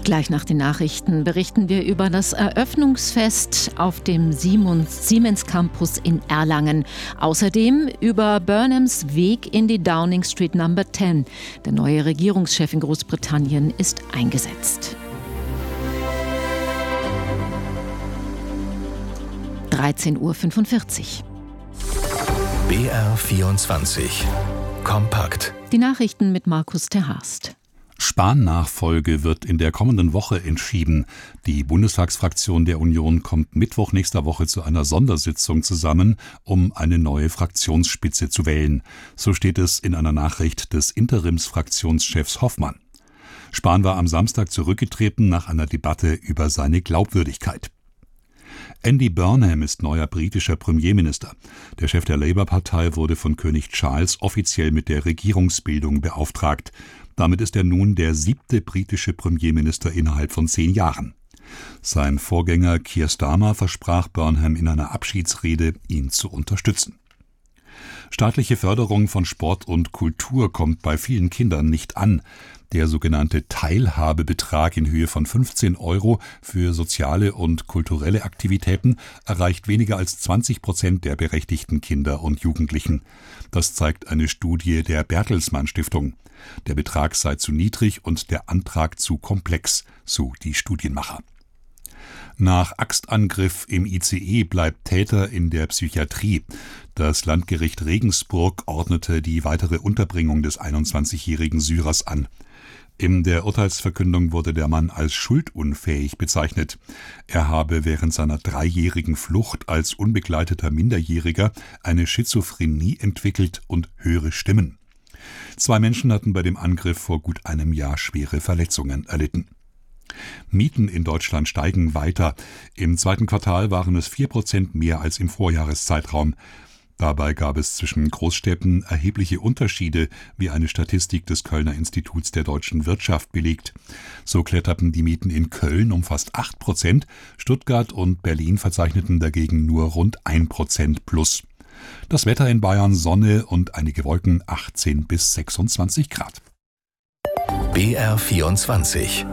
Gleich nach den Nachrichten berichten wir über das Eröffnungsfest auf dem Siemens Campus in Erlangen. Außerdem über Burnhams Weg in die Downing Street No. 10. Der neue Regierungschef in Großbritannien ist eingesetzt. 13:45 Uhr. BR24 Kompakt. Die Nachrichten mit Markus Terhast. Spahn-Nachfolge wird in der kommenden Woche entschieden. Die Bundestagsfraktion der Union kommt Mittwoch nächster Woche zu einer Sondersitzung zusammen, um eine neue Fraktionsspitze zu wählen. So steht es in einer Nachricht des Interimsfraktionschefs Hoffmann. Spahn war am Samstag zurückgetreten nach einer Debatte über seine Glaubwürdigkeit. Andy Burnham ist neuer britischer Premierminister. Der Chef der Labour-Partei wurde von König Charles offiziell mit der Regierungsbildung beauftragt. Damit ist er nun der 7. britische Premierminister innerhalb von 10 Jahren. Sein Vorgänger Keir Starmer versprach Burnham in einer Abschiedsrede, ihn zu unterstützen. Staatliche Förderung von Sport und Kultur kommt bei vielen Kindern nicht an. Der sogenannte Teilhabebetrag in Höhe von 15 € für soziale und kulturelle Aktivitäten erreicht weniger als 20% der berechtigten Kinder und Jugendlichen. Das zeigt eine Studie der Bertelsmann Stiftung. Der Betrag sei zu niedrig und der Antrag zu komplex, so die Studienmacher. Nach Axtangriff im ICE bleibt Täter in der Psychiatrie. Das Landgericht Regensburg ordnete die weitere Unterbringung des 21-jährigen Syrers an. In der Urteilsverkündung wurde der Mann als schuldunfähig bezeichnet. Er habe während seiner 3-jährigen Flucht als unbegleiteter Minderjähriger eine Schizophrenie entwickelt und höre Stimmen. 2 Menschen hatten bei dem Angriff vor gut einem Jahr schwere Verletzungen erlitten. Mieten in Deutschland steigen weiter. Im 2. Quartal waren es 4% mehr als im Vorjahreszeitraum. Dabei gab es zwischen Großstädten erhebliche Unterschiede, wie eine Statistik des Kölner Instituts der deutschen Wirtschaft belegt. So kletterten die Mieten in Köln um fast 8%, Stuttgart und Berlin verzeichneten dagegen nur rund 1% plus. Das Wetter in Bayern: Sonne und einige Wolken, 18 bis 26 Grad. BR24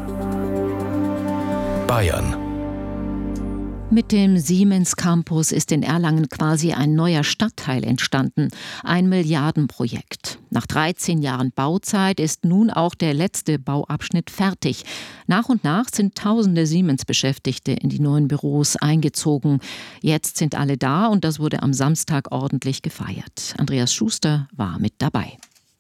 Bayern. Mit dem Siemens Campus ist in Erlangen quasi ein neuer Stadtteil entstanden. Ein Milliardenprojekt. Nach 13 Jahren Bauzeit ist nun auch der letzte Bauabschnitt fertig. Nach und nach sind tausende Siemens-Beschäftigte in die neuen Büros eingezogen. Jetzt sind alle da und das wurde am Samstag ordentlich gefeiert. Andreas Schuster war mit dabei.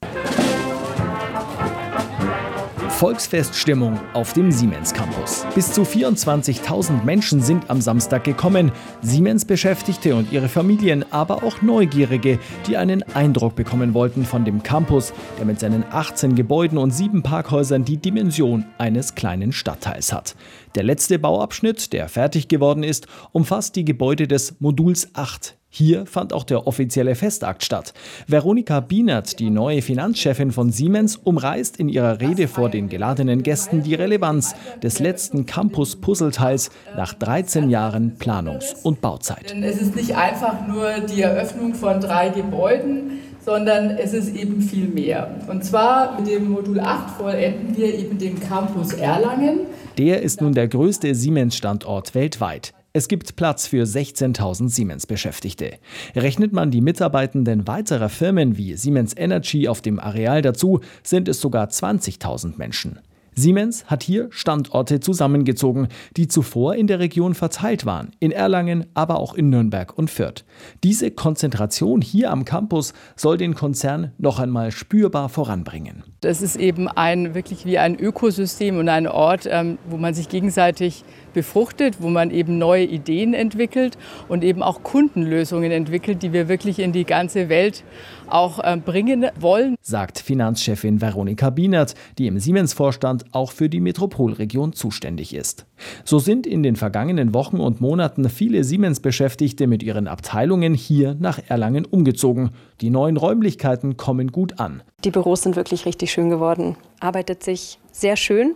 Volksfeststimmung auf dem Siemens Campus. Bis zu 24.000 Menschen sind am Samstag gekommen. Siemens-Beschäftigte und ihre Familien, aber auch Neugierige, die einen Eindruck bekommen wollten von dem Campus, der mit seinen 18 Gebäuden und 7 Parkhäusern die Dimension eines kleinen Stadtteils hat. Der letzte Bauabschnitt, der fertig geworden ist, umfasst die Gebäude des Moduls 8. Hier fand auch der offizielle Festakt statt. Veronika Bienert, die neue Finanzchefin von Siemens, umreißt in ihrer Rede vor den geladenen Gästen die Relevanz des letzten Campus-Puzzleteils nach 13 Jahren Planungs- und Bauzeit. Denn es ist nicht einfach nur die Eröffnung von 3 Gebäuden, sondern es ist eben viel mehr. Und zwar mit dem Modul 8 vollenden wir eben den Campus Erlangen. Der ist nun der größte Siemens-Standort weltweit. Es gibt Platz für 16.000 Siemens-Beschäftigte. Rechnet man die Mitarbeitenden weiterer Firmen wie Siemens Energy auf dem Areal dazu, sind es sogar 20.000 Menschen. Siemens hat hier Standorte zusammengezogen, die zuvor in der Region verteilt waren, in Erlangen, aber auch in Nürnberg und Fürth. Diese Konzentration hier am Campus soll den Konzern noch einmal spürbar voranbringen. Das ist eben wirklich wie ein Ökosystem und ein Ort, wo man sich gegenseitig befruchtet, wo man eben neue Ideen entwickelt und eben auch Kundenlösungen entwickelt, die wir wirklich in die ganze Welt auch bringen wollen. Sagt Finanzchefin Veronika Bienert, die im Siemens-Vorstand auch für die Metropolregion zuständig ist. So sind in den vergangenen Wochen und Monaten viele Siemens-Beschäftigte mit ihren Abteilungen hier nach Erlangen umgezogen. Die neuen Räumlichkeiten kommen gut an. Die Büros sind wirklich richtig schön geworden. Arbeitet sich sehr schön.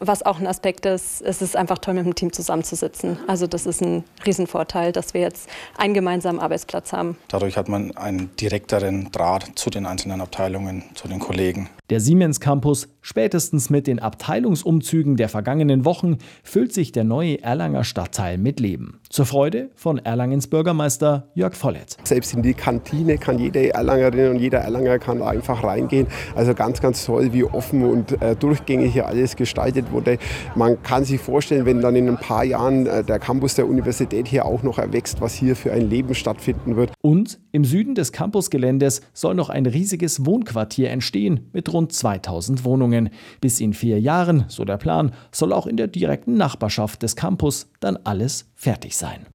Was auch ein Aspekt ist, es ist einfach toll, mit dem Team zusammenzusitzen. Also das ist ein Riesenvorteil, dass wir jetzt einen gemeinsamen Arbeitsplatz haben. Dadurch hat man einen direkteren Draht zu den einzelnen Abteilungen, zu den Kollegen. Der Siemens Campus, spätestens mit den Abteilungsumzügen der vergangenen Wochen, füllt sich der neue Erlanger Stadtteil mit Leben. Zur Freude von Erlangens Bürgermeister Jörg Vollert. Selbst in die Kantine kann jede Erlangerin und jeder Erlanger kann einfach reingehen. Also ganz, ganz toll, wie offen und durchgängig hier alles gestaltet wurde. Man kann sich vorstellen, wenn dann in ein paar Jahren der Campus der Universität hier auch noch erwächst, was hier für ein Leben stattfinden wird. Und im Süden des Campusgeländes soll noch ein riesiges Wohnquartier entstehen mit rund 2000 Wohnungen. Bis in 4 Jahren, so der Plan, soll auch in der direkten Nachbarschaft des Campus dann alles fertig sein.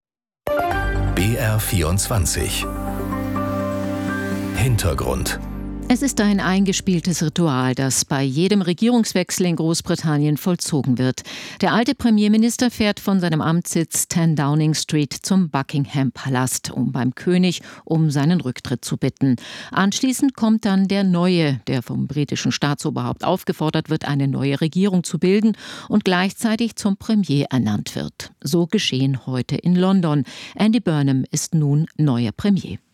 BR24 Hintergrund. Es ist ein eingespieltes Ritual, das bei jedem Regierungswechsel in Großbritannien vollzogen wird. Der alte Premierminister fährt von seinem Amtssitz 10 Downing Street zum Buckingham-Palast, um beim König um seinen Rücktritt zu bitten. Anschließend kommt dann der Neue, der vom britischen Staatsoberhaupt aufgefordert wird, eine neue Regierung zu bilden und gleichzeitig zum Premier ernannt wird. So geschehen heute in London. Andy Burnham ist nun neuer Premier.